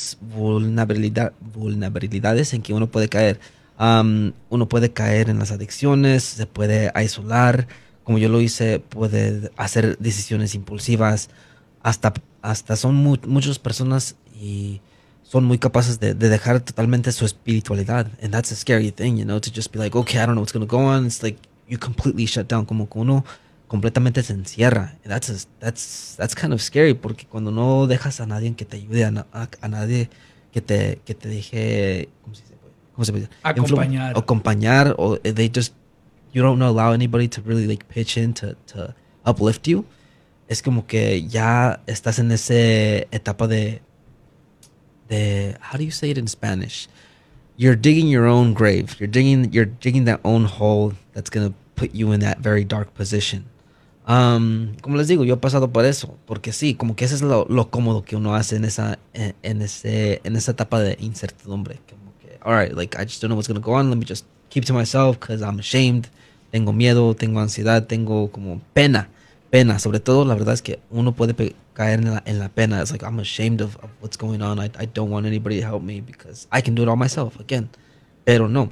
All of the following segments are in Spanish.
diferentes vulnerabilidades en que uno puede caer. Uno puede caer en las adicciones, se puede aislar, como yo lo hice, puede hacer decisiones impulsivas, hasta son muchas personas y son muy capaces de dejar totalmente su espiritualidad. And that's a scary thing, you know, to just be like, okay, I don't know what's going to go on. It's like you completely shut down, como que uno completamente se encierra. And that's kind of scary, porque cuando no dejas a nadie que te ayude, a nadie que te deje, ¿cómo se dice? Acompañar, o you don't allow anybody to really like pitch in to uplift you. Es como que ya estás en esa etapa de how do you say it in Spanish? You're digging your own grave. You're digging that own hole that's gonna put you in that very dark position. Como les digo, yo he pasado por eso, porque sí, como que eso es lo cómodo que uno hace en esa etapa de incertidumbre. Como que, all right, like I just don't know what's gonna go on. Let me just keep to myself because I'm ashamed. Tengo miedo, tengo ansiedad, tengo como pena. Sobre todo, la verdad es que uno puede caer en la pena. It's like, I'm ashamed of what's going on. I don't want anybody to help me because I can do it all myself, again. Pero no.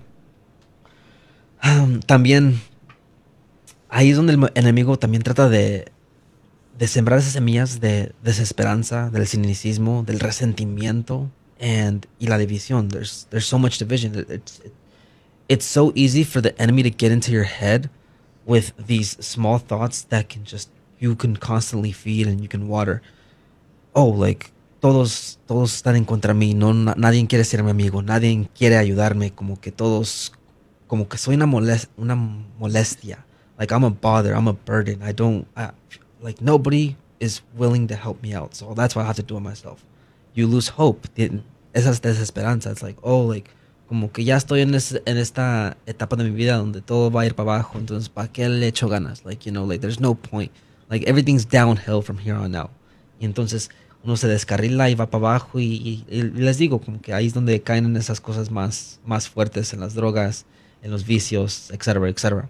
También, ahí es donde el enemigo también trata de sembrar esas semillas de desesperanza, del cinicismo, del resentimiento y la división. There's so much division. It's so easy for the enemy to get into your head with these small thoughts that you can constantly feed and you can water. Oh, like, todos están en contra de mí, nadie quiere ser mi amigo, nadie quiere ayudarme, como que soy una molestia. Like, I'm a bother, I'm a burden, like, nobody is willing to help me out, so that's why I have to do it myself. You lose hope, esa es desesperanza. It's like, oh, like, como que ya estoy en esta etapa de mi vida donde todo va a ir para abajo, entonces ¿para qué le echo ganas? Like, you know, like there's no point. Like everything's downhill from here on out. Y entonces uno se descarrila y va para abajo y les digo, como que ahí es donde caen en esas cosas más fuertes, en las drogas, en los vicios, etcétera, etcétera.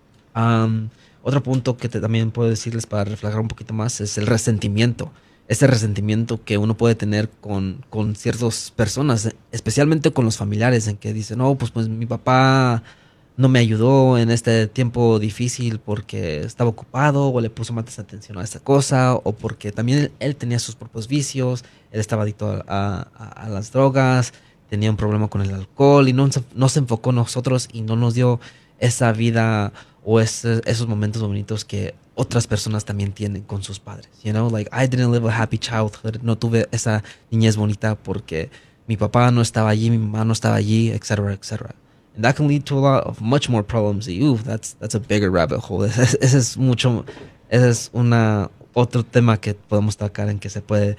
Otro punto que también puedo decirles para reflejar un poquito más es el resentimiento. Ese resentimiento que uno puede tener con ciertas personas, especialmente con los familiares, en que dicen, no, pues mi papá no me ayudó en este tiempo difícil porque estaba ocupado o le puso más atención a esta cosa, o porque también él tenía sus propios vicios, él estaba adicto a las drogas, tenía un problema con el alcohol y no se enfocó en nosotros y no nos dio esa vida o esos momentos bonitos que otras personas también tienen con sus padres. You know, like I didn't live a happy childhood. No tuve esa niñez bonita porque mi papá no estaba allí, mi mamá no estaba allí, etcétera, etcétera. And that can lead to a lot of much more problems. That's a bigger rabbit hole. Ese es otro tema que podemos tocar en que se puede,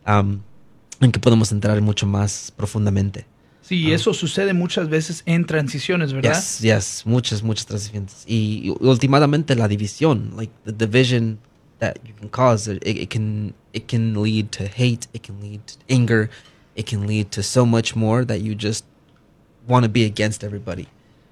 en que podemos entrar mucho más profundamente. Sí, eso sucede muchas veces en transiciones, ¿verdad? Yes, muchas transiciones. Y últimamente la división, like the division that you can cause, it can lead to hate, it can lead to anger, it can lead to so much more that you just want to be against everybody.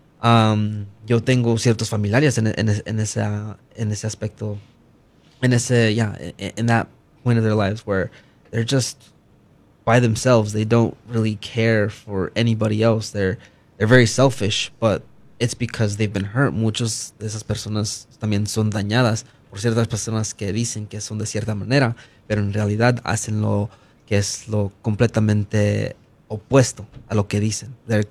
Yo tengo ciertos familiares en ese aspecto, in that point of their lives where they're just by themselves. They don't really care for anybody else. They're very selfish, but it's because they've been hurt. Muchas de esas personas también son dañadas por ciertas personas que dicen que son de cierta manera, pero en realidad hacen lo que es lo completamente opuesto a lo que dicen. They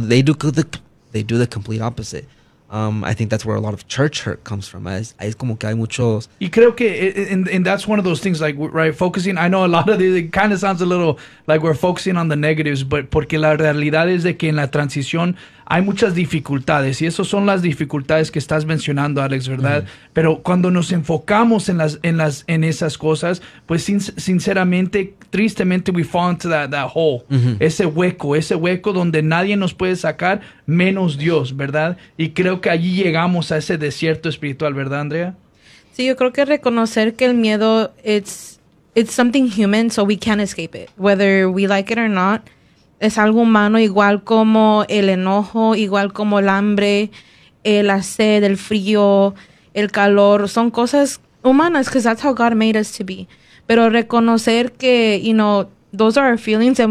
do the complete opposite. I think that's where a lot of church hurt comes from. Es como que hay muchos... Y creo que, and that's one of those things, like, right, focusing, I know a lot of it kind of sounds a little like we're focusing on the negatives, but porque la realidad es de que en la transición hay muchas dificultades, y esas son las dificultades que estás mencionando, Alex, ¿verdad? Pero cuando nos enfocamos en esas cosas, pues sinceramente, tristemente, we fall into that hole, ese hueco donde nadie nos puede sacar menos Dios, ¿verdad? Y creo que allí llegamos a ese desierto espiritual, ¿verdad, Andrea? Sí, yo creo que reconocer que el miedo, it's something human, so we can't escape it, whether we like it or not. Es algo humano, igual como el enojo, igual como el hambre, la sed, el frío, el calor. Son cosas humanas, because that's how God made us to be. Pero reconocer que, those are our feelings, and